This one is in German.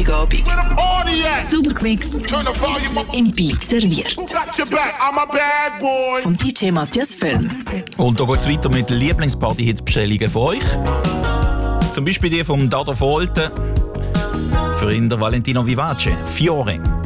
Freitagabend. Super gemixt, im Beat serviert. Vom DJ Matthias Film. Und da geht es weiter mit Lieblingsparty-Hits-Bestellungen von euch. Zum Beispiel die vom Dado Folten. Für ihn der Valentino Vivace, Fiore.